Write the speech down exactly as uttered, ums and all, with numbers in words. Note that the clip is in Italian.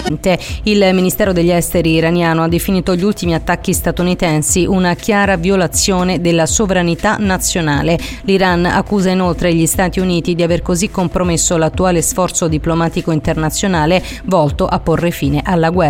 Il Ministero degli Esteri iraniano ha definito gli ultimi attacchi statunitensi una chiara violazione della sovranità nazionale. L'Iran accusa inoltre gli Stati Uniti di aver così compromesso l'attuale sforzo diplomatico internazionale volto a porre fine alla guerra.